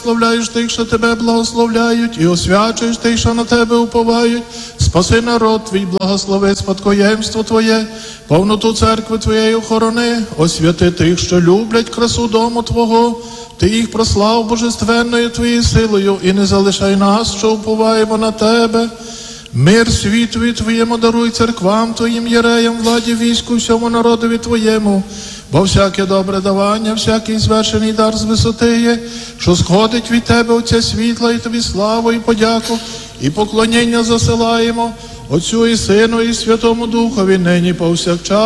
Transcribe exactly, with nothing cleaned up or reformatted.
благословляєш тих, що тебе благословляють, і освячуєш тих, що на тебе уповають. Спаси народ твій, благослови спадкоємство твоє, повноту церкви твоєї охорони, освяти тих, що люблять красу дому твого. Ти їх прослав божественною твоєю силою, і не залишай нас, що уповаємо на тебе. Мир світові твоєму даруй, церквам твоїм, єреям, владі, війську, всьому народові твоєму. Бо всяке добре давання, всякий звершений дар з висоти є, що сходить від тебе, Отця світла, і тобі славу, і подяку, і поклоніння засилаємо Отцю і Сину, і Святому Духові, нині повсякчас.